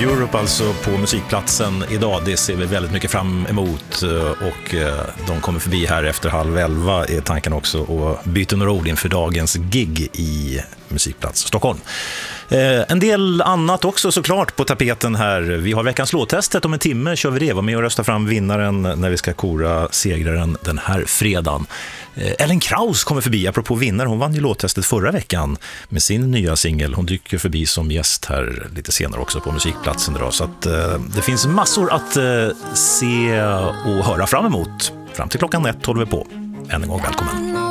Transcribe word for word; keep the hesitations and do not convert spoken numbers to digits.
Europe alltså på musikplatsen idag. Det ser vi väldigt mycket fram emot och de kommer förbi här efter halv elva är tanken också och byter några ord inför dagens gig i Musikplats Stockholm. En del annat också såklart på tapeten här. Vi har veckans låttestet, om en timme kör vi det. Var med och rösta fram vinnaren när vi ska kora segraren den här fredagen. Ellen Kraus kommer förbi, apropå vinnare. Hon vann ju låttestet förra veckan med sin nya singel. Hon dyker förbi som gäst här lite senare också på Musikplatsen idag. Så att eh, det finns massor att eh, se och höra fram emot. Fram till klockan ett håller vi på. Än en gång välkommen.